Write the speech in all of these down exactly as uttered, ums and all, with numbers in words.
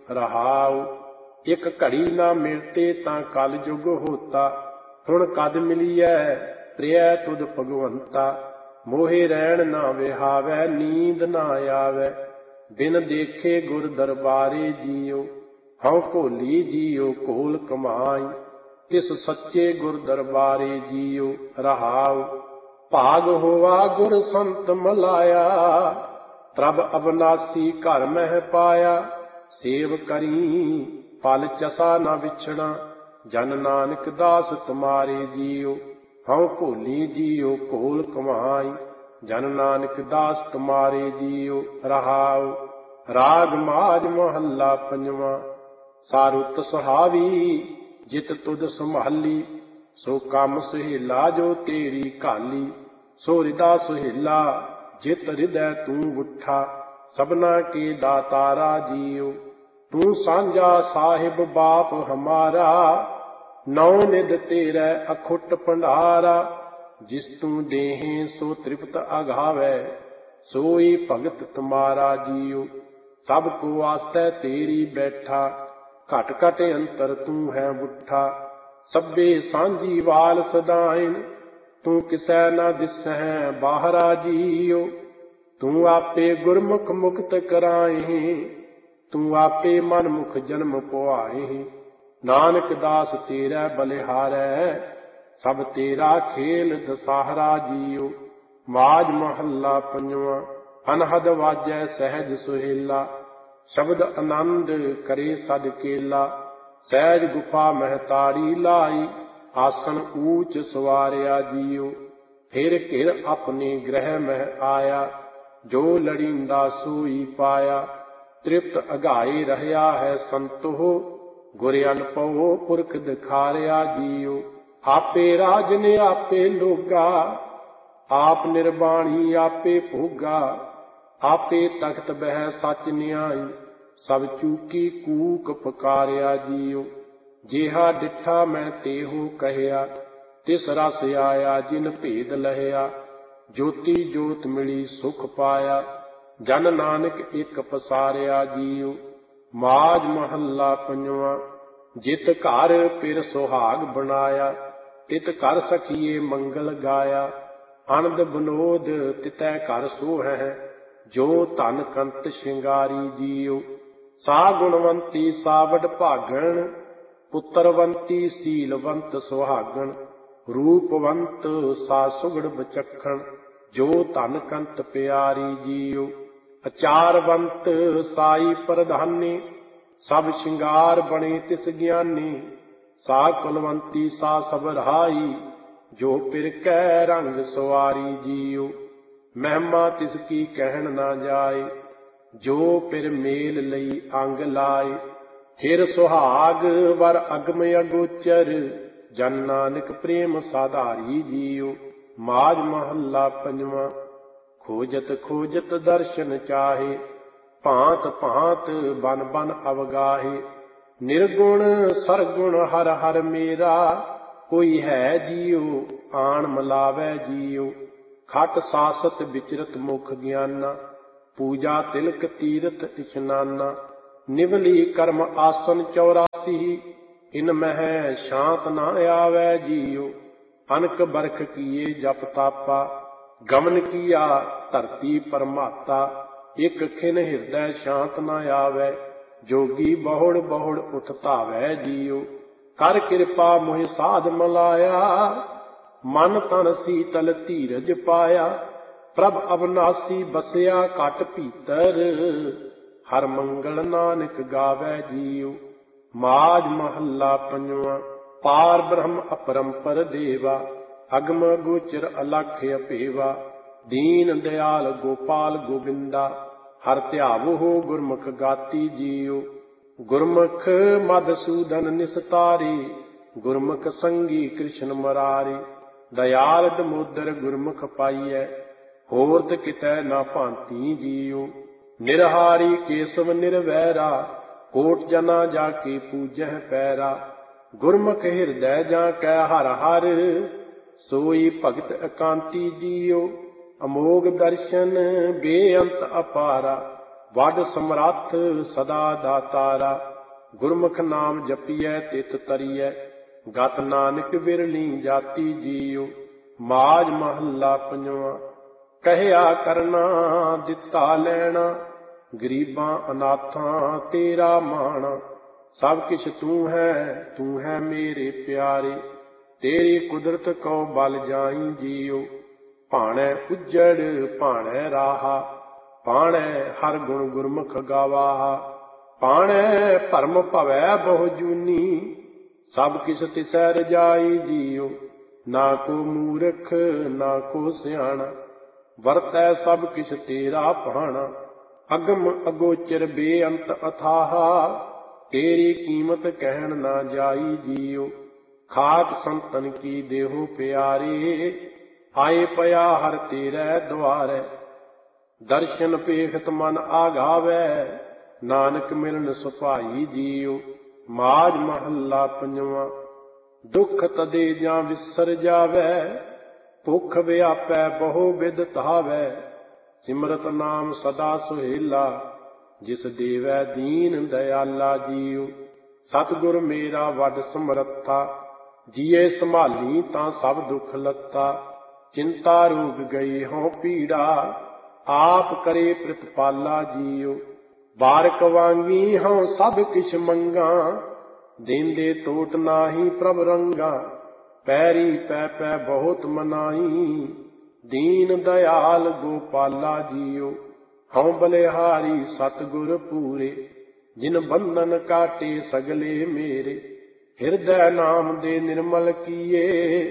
रहाऊ। एक घड़ी ना मिलते तां कल जुग होता, हुण कद मिलिए प्रिय तुद भगवंता। मोहे रैण ना विहावै नींद ना आवे, बिन देखे गुर दरबारे जियो। हऊँ घोली जियो घोल कमाई, तिस सच्चे गुर दरबारे जियो। रहाऊ। भाग होवा गुर संत मलाया, प्रभ अविनाशी घर मह पाया। सेव करी पल चसा न विछड़ा, जन नानक दास तुम्हारे जियो। हऊँ घोली जियो घोल कमाई, जन नानक दास तुम्हारे जियो। रहाऊ। राग माज महला पंजवा। सारुत सुहावी जित तुद संभाली, सो कम सुहेला जो तेरी काली। सो हृदा सुहेला जित हृदय तू उठा, सबना के दातारा जियो। तू सांझा साहिब बाप हमारा, नौ निध तेरै अखुट भंडारा। जिस तू देहे सो तृप्त अघावै, सोई भगत तुम्हारा जियो। सब को आस्ते तेरी बैठा, घट घट अंतर तू है बुठा। सभे सांझी वाल सदाइन, तू किसै न दिसै बाहरा जियो। तू आपे गुरमुख मुक्त कराए, तू आपे मन मुख जन्म पुआए। नानक दास तेरै बलिहारै, सब तेरा खेल दसाहरा जियो। माज महला पंजवा। अनहद वाजै सहज सुहेला, शब्द आनंद करे सद केला। सहज गुफा महतारी लाई, आसन ऊंच सवारिया जियो। फिर घिर अपने ग्रह मह आया, जो लड़ींदा सोई पाया। तृप्त अघाए रहया है संतो, गुर अनपवो पुरख दिखारिया जियो। आपे राजन आपे लोगा, आप निर्वाणी आपे भोगा। आपे तख्त बह सच न्याई, सब चूकी कूक पुकारिया जियो। जेहा डिठा मैं तेहो कहया, तिस रस आया जिन भेद लहया। ज्योति जोत मिली सुख पाया, जन नानक एक पसारिया जियो। माज महला पंजवा। जित घर पिर सुहाग बनाया, तित घर सखिए मंगल गाया। आनंद विनोद तितै घर सोहै, जो धन कंत श्रृंगारी जियो। सा गुणवंती सा वड भागण, पुत्रवंती सीलवंत सुहागण। रूपवंत सा सुगड़ बचखण, जो धन कंत प्यारी जियो। अचारवंत साई प्रधानी, सब श्रृंगार बने तिस ज्ञानी। सा कुलवंती सा सबरहाई, जो पिर कै रंग सवारी जियो। महिमा तिसकी कहन ना जाए, जो पिर मेल लई अंग लाए। फिर सुहाग वर अगम अगोचर, जन नानक प्रेम साधारी जियो। माज महला पंजवा। खोजत खोजत दर्शन चाहे, भांत भांत बन बन अवगाहे। निर्गुण सरगुण हर हर मेरा, कोई है जियो आन मिलावै जियो। खट सासत विचरत मुख ज्ञाना, पूजा तिलक तीरथ इशनाना। निवली कर्म आसन चौरासी, इन मह शांत न आवे जियो। अनक बरख किए जप तापा, गमन किया धरती परमाता। एक खिन हृदय शांत न आवे, जोगी बहुड़ बहुड़ उठ धावै जियो। कर कृपा मोहि साध मलाया, मन तन सीतल धीरज पाया। प्रभ अविनाशी बसया घट भीतर, हर मंगल नानक गावै जियो। माज महला पंजवा। पार ब्रह्म अपरंपर देवा, अगम गोचर अलख अपेवा। दीन दयाल गोपाल गोविंदा, हर ध्यावो गुरमुख गाती जियो। गुरमुख मधुसूदन निस्तारी, गुरमुख संगी कृष्ण मरारी। दयाल दमोदर गुरमुख पाइयै, होरत कितै ना भांति जियो। निरहारी केशव निर्वैरा, कोट जना जाके पूजह पैरा। गुरमुख हृदय जाकै हर हर, सोई भगत एकांती जियो। अमोघ दर्शन बेअंत अपारा, ਵਡ ਸਮਰੱਥ ਸਦਾ ਦਾਤਾਰਾ। ਗੁਰਮੁਖ ਨਾਮ ਜਪੀਐ ਤਿਤ ਤਰੀਐ, ਗਤ ਨਾਨਕ ਬਿਰਲੀ ਜਾਤੀ ਜੀਉ। ਮਾਝ ਮਹੱਲਾ ਪੰਜਵਾਂ। ਕਹਿਆ ਕਰਨਾ ਦਿੱਤਾ ਲੈਣਾ, ਗਰੀਬਾਂ ਅਨਾਥਾਂ ਤੇਰਾ ਮਾਣਾ। ਸਭ ਕਿਛ ਤੂੰ ਹੈ ਤੂੰ ਹੈ ਮੇਰੇ ਪਿਆਰੇ, ਤੇਰੀ ਕੁਦਰਤ ਕਉ ਬਲ ਜਾਈ ਜੀਉ। ਭਾਣੈ ਉਜੜ ਭਾਣੈ ਰਾਹਾ, ਭਾਣੈ ਹਰ ਗੁਣ ਗੁਰਮੁਖ ਗਾਵਾਹਾ। ਭਾਣੈ ਭਰਮ ਭਵੈ ਬਹੁ ਜੂਨੀ, ਸਭ ਕਿਛ ਤਿਸੈ ਰਜਾਈ ਜੀਉ। ਨਾ ਕੋ ਮੂਰਖ ਨਾ ਕੋ ਸਿਆਣਾ, ਵਰਤੈ ਸਭ ਕਿਛ ਤੇਰਾ ਭਾਣਾ। ਅਗਮ ਅਗੋਚਰ ਬੇਅੰਤ ਅਥਾਹਾ, ਤੇਰੀ ਕੀਮਤ ਕਹਿਣ ਨਾ ਜਾਈ ਜੀਉ। ਖਾਕ ਸੰਤਨ ਕੀ ਦੇਹੋ ਪਿਆਰੇ, ਆਏ ਪਿਆ ਹਰ ਤੇਰੇ ਦੁਆਰੇ। ਦਰਸ਼ਨ ਪੇਖਤ ਮਨ ਆਗਾਵੈ, ਨਾਨਕ ਮਿਲਨ ਸੁਭਾਈ ਜੀਉ। ਮਾਝ ਮਹੱਲਾ ਪੰਜਵਾਂ। ਦੁੱਖ ਤਦੇ ਜਾਂ ਵਿਸਰ ਜਾਵੈ, ਭੁੱਖ ਵਿਆਪੈ ਬਹੁ ਬਿਧ ਧਾਵੈ। ਸਿਮਰਤ ਨਾਮ ਸਦਾ ਸੁਹੇਲਾ, ਜਿਸ ਦੇਵੈ ਦੀਨ ਦਇਆਲਾ ਜੀਉ। ਸਤਿਗੁਰ ਮੇਰਾ ਵੱਡ ਸਮਰੱਥਾ, ਜੀਏ ਸੰਭਾਲੀ ਤਾਂ ਸਭ ਦੁੱਖ ਲੱਥਾ। ਚਿੰਤਾ ਰੋਗ ਗਈ ਹਉ ਪੀੜਾ, ਆਪ ਕਰੇ ਪ੍ਰਤਪਾਲਾ ਜੀਉ। ਬਾਰਕ ਵਾਂਗੀ ਹਉ ਸਭ ਕਿਛ ਮੰਗਾ, ਦੇਂਦੇ ਟੋਟ ਨਾਹੀ ਪ੍ਰਭ ਰੰਗਾ। ਪੈਰੀ ਪੈ ਪੈ ਬਹੁਤ ਮਨਾਈ, ਦੀਨ ਦਇਆਲ ਗੋਪਾਲਾ ਜੀਉ। ਹਉ ਬਲਿਹਾਰੀ ਸਤਿਗੁਰ ਪੂਰੇ, ਜਿਨ ਬੰਧਨ ਕਾਟੇ ਸਗਲੇ ਮੇਰੇ। ਹਿਰਦੈ ਨਾਮ ਦੇ ਨਿਰਮਲ ਕੀਏ,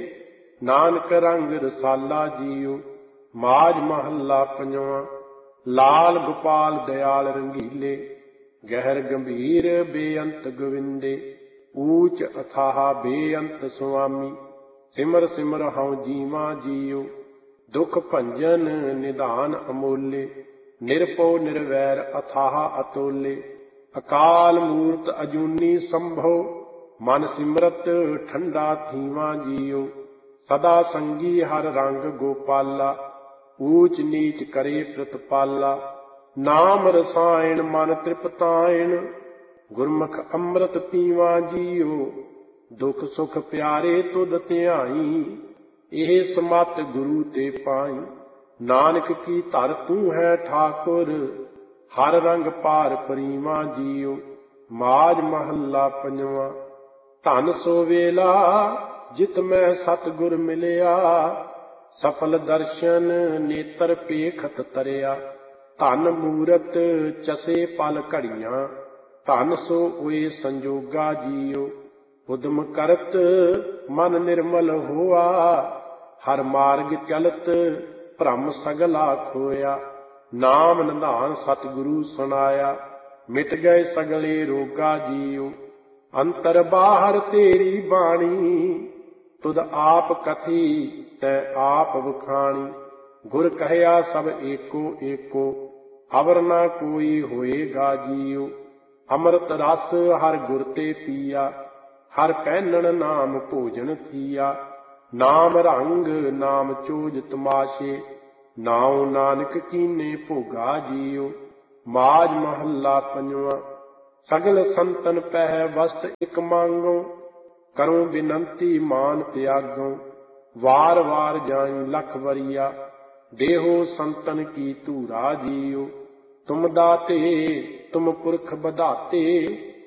ਨਾਨਕ ਰੰਗ ਰਸਾਲਾ ਜੀਉ। ਮਾਝ ਮਹੱਲਾ ਪੰਜਵਾਂ। ਲਾਲ ਗੋਪਾਲ ਦਇਆਲ ਰੰਗੀਲੇ, ਗਹਿਰ ਗੰਭੀਰ ਬੇਅੰਤ ਗੋਵਿੰਦੇ। ਊਚ ਅਥਾਹ ਬੇਅੰਤ ਸੁਆਮੀ, ਸਿਮਰ ਸਿਮਰ ਹਉ ਜੀਵਾਂ ਜੀਉ। ਦੁਖ ਭੰਜਨ ਨਿਧਾਨ ਅਮੋਲੇ, ਨਿਰਭਉ ਨਿਰਵੈਰ ਅਥਾਹ ਅਤੋਲੇ। ਅਕਾਲ ਮੂਰਤ ਅਜੂਨੀ ਸੰਭਉ, ਮਨ ਸਿਮਰਤ ਠੰਡਾ ਥੀਵਾਂ ਜੀਉ। ਸਦਾ ਸੰਗੀ ਹਰ ਰੰਗ ਗੋਪਾਲਾ, ਊਚ ਨੀਚ ਕਰੇ ਪ੍ਰਤਪਾਲਾ। ਨਾਮ ਰਸਾਇਣ ਮਨ ਤ੍ਰਿਪਤਾਇਣ, ਗੁਰਮੁਖ ਅੰਮ੍ਰਿਤ ਪੀਵਾਂ ਜੀਉ। ਦੁਖ ਸੁਖ ਪਿਆਰੇ ਤੁਧ ਧਿਆਈ, ਇਹ ਸਮਤ ਗੁਰੂ ਤੇ ਪਾਈ। ਨਾਨਕ ਕੀ ਧਰ ਤੂੰ ਹੈ ਠਾਕੁਰ, ਹਰ ਰੰਗ ਪਾਰ ਪਰੀਵਾਂ ਜੀਉ। ਮਾਝ ਮਹੱਲਾ ਪੰਜਵਾਂ। ਧਨ ਸੋ ਵੇਲਾ ਜਿਤ ਮੈਂ ਸਤਿਗੁਰ ਮਿਲਿਆ, ਸਫਲ ਦਰਸ਼ਨ ਨੇਤਰ ਪੇਖਤ ਤਰਿਆ। ਧਨ ਮੂਰਤ ਚਸੇ ਪਲ ਘੜੀਆਂ, ਧਨ ਸੋ ਹੋਏ ਸੰਜੋਗਾ ਜੀਉ। ਉਦਮ ਕਰਤ ਮਨ ਨਿਰਮਲ ਹੋਆ, ਹਰ ਮਾਰਗ ਚਲਤ ਭ੍ਰਮ ਸਗਲਾ ਖੋਇਆ। ਨਾਮ ਨਿਧਾਨ ਸਤਿਗੁਰੂ ਸੁਣਾਇਆ, ਮਿਟ ਗਏ ਸਗਲੇ ਰੋਗਾ ਜੀਉ। ਅੰਤਰ ਬਾਹਰ ਤੇਰੀ ਬਾਣੀ, ਤੁਧ ਆਪ ਕਥੀ ਤੈ ਆਪ ਵਖਾਣੀ। ਗੁਰ ਕਹਿਆ ਸਭ ਏਕੋ ਏਕੋ, ਅਵਰ ਨਾ ਕੋਈ ਹੋਏਗਾ ਜੀਉ। ਅੰਮ੍ਰਿਤ ਰਸ ਹਰ ਗੁਰ ਤੇ ਪੀਆ, ਹਰ ਪਹਿਨਣ ਨਾਮ ਭੋਜਨ ਥੀਆ। ਨਾਮ ਰੰਗ ਨਾਮ ਚੋਜ ਤਮਾਸ਼ੇ, ਨਾਉ ਨਾਨਕ ਕੀਨੇ ਭੋਗਾ ਜੀਉ। ਮਾਝ ਮਹੱਲਾ ਪੰਜਵਾਂ। ਸਗਲ ਸੰਤਨ ਪਹਿ ਵਸਤ ਇਕ ਮੰਗੋ, ਕਰੂੰ ਬਿਨੰਤੀ ਮਾਨ ਤਿਆਗੋ। ਵਾਰ ਵਾਰ ਜਾਈ ਲਖ ਵਰੀਆ, ਦੇਹੋ ਸੰਤਨ ਕੀ ਧੂਰਾ ਜੀਉ। ਤੁਮ ਦਾਤੇ ਤੁਮ ਪੁਰਖ ਬਧਾਤੇ,